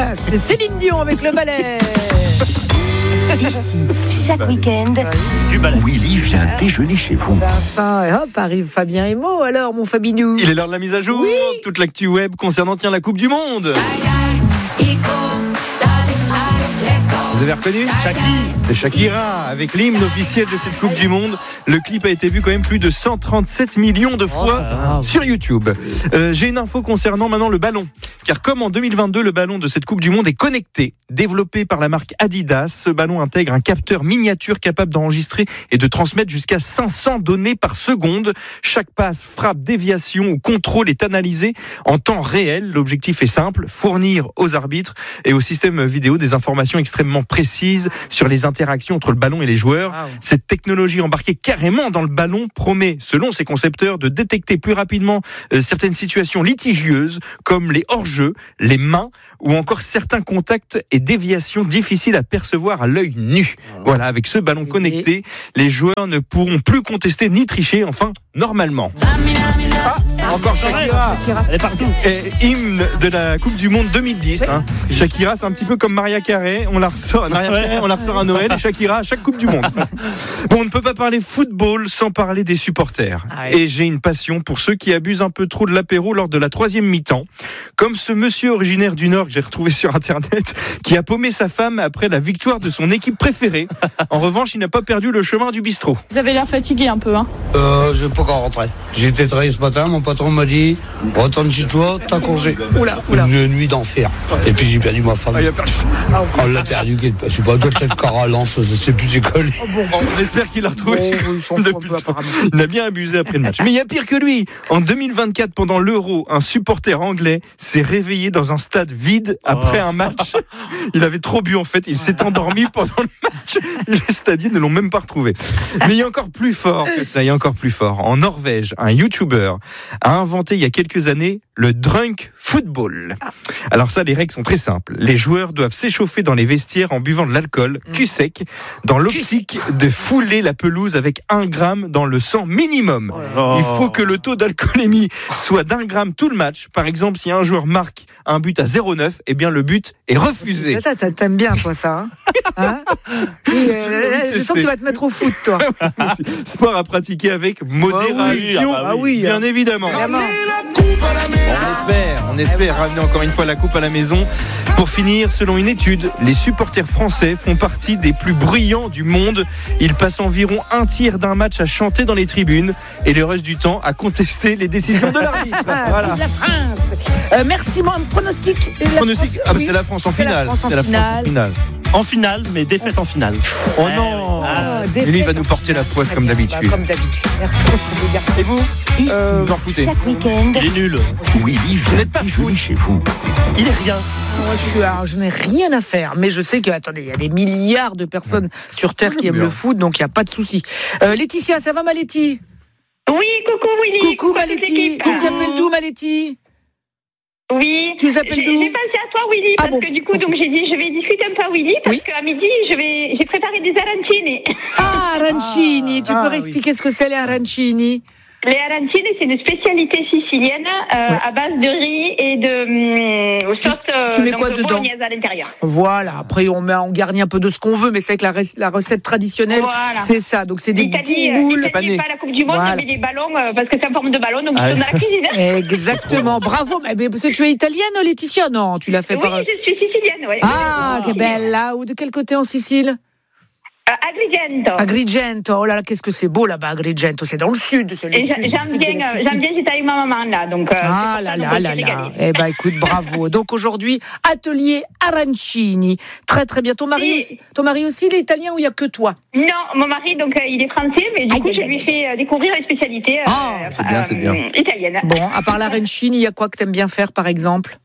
Voilà, c'était Céline Dion avec le balai. Ici, chaque week-end, Du balai. Willy vient déjeuner chez vous. Enfin, et hop, arrive Fabien Emo. Alors, mon Fabinou. Il est l'heure de la mise à jour. Oui. Toute l'actu web concernant la Coupe du Monde. Vous avez reconnu C'est Shakira avec l'hymne officiel de cette Coupe du Monde. Le clip a été vu quand même plus de 137 millions de fois sur YouTube. J'ai une info concernant maintenant le ballon. Car comme en 2022, le ballon de cette Coupe du Monde est connecté. Développé par la marque Adidas, ce ballon intègre un capteur miniature capable d'enregistrer et de transmettre jusqu'à 500 données par seconde. Chaque passe, frappe, déviation ou contrôle est analysé en temps réel. L'objectif est simple, fournir aux arbitres et au système vidéo des informations extrêmement précises sur les interactions entre le ballon et les joueurs. Wow. Cette technologie embarquée carrément dans le ballon promet, selon ses concepteurs, de détecter plus rapidement certaines situations litigieuses comme les hors-jeux, les mains ou encore certains contacts et déviations difficiles à percevoir à l'œil nu. Voilà, avec ce ballon connecté, les joueurs ne pourront plus contester ni tricher, enfin, normalement. Encore Shakira. Elle est partout. Et hymne de la Coupe du Monde 2010. Hein. Shakira, c'est un petit peu comme Mariah Carey. On la ressort à Noël et Shakira à chaque Coupe du Monde. Bon, on ne peut pas parler football sans parler des supporters. Et j'ai une passion pour ceux qui abusent un peu trop de l'apéro lors de la 3e mi-temps. Comme ce monsieur originaire du Nord que j'ai retrouvé sur Internet, qui a paumé sa femme après la victoire de son équipe préférée. En revanche, il n'a pas perdu le chemin du bistrot. Vous avez l'air fatigué un peu, hein? Je n'ai pas encore rentré. J'ai été travailler ce matin, mon patron m'a dit retourne chez toi, t'as congé. Oula. Une nuit d'enfer. Et puis j'ai perdu ma femme. Il a perdu ça. On l'a perdu, je sais pas, peut-être Caralance, je sais plus c'est quoi. On espère qu'il l'a retrouvé. Il s'en fout un peu, apparemment. Il a bien abusé après le match. Mais il y a pire que lui. En 2024, pendant l'Euro, un supporter anglais s'est réveillé dans un stade vide après un match. Il avait trop bu en fait. Il s'est endormi pendant le match. Les stadiers ne l'ont même pas retrouvé. Mais il y a encore plus fort que ça. Il y a encore plus fort. En Norvège, un YouTuber a inventé il y a quelques années le drunk football. Alors ça, les règles sont très simples. Les joueurs doivent s'échauffer dans les vestiaires en buvant de l'alcool, cul sec, dans l'optique de fouler la pelouse avec 1 gramme dans le sang minimum. Il faut que le taux d'alcoolémie soit d'1 gramme tout le match. Par exemple, si un joueur marque un but à 0,9, eh bien le but est refusé. Ça, t'aimes bien, toi, ça. Hein je sens que tu vas te mettre au foot, toi. Sport à pratiquer avec modération, bien évidemment. On espère ramener encore une fois la coupe à la maison. Pour finir, selon une étude, les supporters français font partie des plus bruyants du monde. Ils passent environ un tiers d'un match à chanter dans les tribunes et le reste du temps à contester les décisions de l'arbitre. Voilà. La France. Merci, mon pronostic. Pronostic, c'est la France en finale. C'est la France en finale. En finale, mais défaite en finale. Oh non. Et lui, il va nous porter la poisse comme d'habitude. Comme d'habitude. Merci beaucoup, les garçons. Et vous ici, vous en foutez. chaque week-end, Il est nul. Willy vient déjeuner chez vous. Il est rien. Moi, je n'ai rien à faire, mais je sais que, attendez, il y a des milliards de personnes sur Terre qui aiment le foot, donc il n'y a pas de souci. Laetitia, ça va, ma Letty? Oui, coucou Willy. Coucou, ma Letty. Tu t'appelles d'où, ma Letty? Oui. Tu t'appelles d'où? J'ai pensé à toi, Willy, parce que du coup, donc j'ai dit, je vais discuter un peu à Willy, parce qu'à midi, j'ai préparé des arancini. Ah, arancini. Tu peux expliquer ce que c'est, les arancini? Les arancini, c'est une spécialité sicilienne à base de riz et de sauce tu mets quoi de dedans? bolognaise à l'intérieur. Voilà, après on garnit un peu de ce qu'on veut, mais c'est que la recette traditionnelle, c'est ça. Donc c'est des petites boules. L'Italie, pas la Coupe du Monde, mais des ballons, parce que c'est en forme de ballon, donc ils sont dans la cuisine. Exactement, bravo. Mais parce que tu es italienne, Laetitia? Non, tu l'as fait par... Oui, je suis sicilienne, oui. Ah, que bella. Ou de quel côté en Sicile? Agrigento. Agrigento, oh là là, qu'est-ce que c'est beau là-bas, Agrigento, c'est dans le sud. J'aime bien, j'étais avec ma maman là, donc. Ah là là là là. Eh ben écoute, bravo. Donc aujourd'hui, atelier arancini, très très bien. Ton mari aussi, il est italien ou il y a que toi? Non, mon mari donc il est français, mais du coup je lui fais découvrir les spécialités c'est bien. italiennes. Bon, à part l'arancini, il y a quoi que t'aimes bien faire par exemple?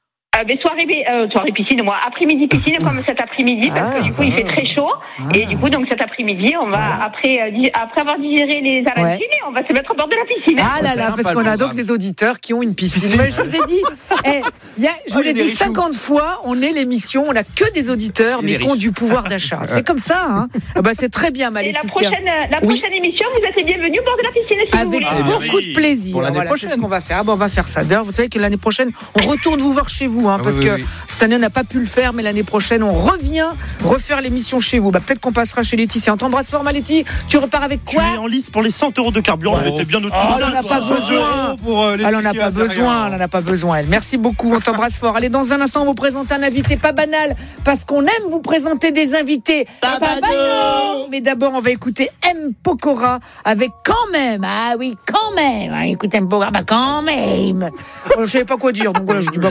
Soirée piscine, moi, après-midi piscine, comme cet après-midi, parce que du coup, il fait très chaud. Et du coup, donc cet après-midi, on va, après avoir digéré les arancini, on va se mettre au bord de la piscine. Ah là là, parce qu'on a donc des auditeurs qui ont une piscine. Mais je vous ai dit, je vous l'ai dit 50 fois, on est l'émission, on n'a que des auditeurs, mais qui ont du pouvoir d'achat. C'est comme ça, hein. C'est très bien, ma Laetitia. Et la prochaine émission, vous êtes les bienvenus au bord de la piscine, si vous voulez. Avec beaucoup de plaisir. Voilà, c'est ce qu'on va faire. On va faire ça. D'ailleurs, vous savez que l'année prochaine, on retourne vous voir chez vous. parce que cette année on n'a pas pu le faire, mais l'année prochaine on revient refaire l'émission chez vous. Peut-être qu'on passera chez Laetitia. On t'embrasse fort, Maléti. Tu repars avec quoi? Tu es en lice pour les 100 € de carburant. Elle était bien au-dessus. On n'en a pas besoin. Elle n'en a pas besoin. Elle. Merci beaucoup. On t'embrasse fort. Allez, dans un instant, on vous présente un invité pas banal, parce qu'on aime vous présenter des invités pas banaux. Mais d'abord, on va écouter M. Pokora avec Quand même. Ah oui, quand même. Écoute M. Pokora, quand même. Je ne savais pas quoi dire. Donc voilà, je dis